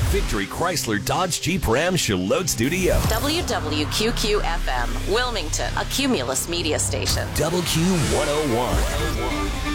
Victory Chrysler Dodge Jeep Ram Charlotte Studio. WWQQ-FM, Wilmington, a Cumulus media station. WQ101.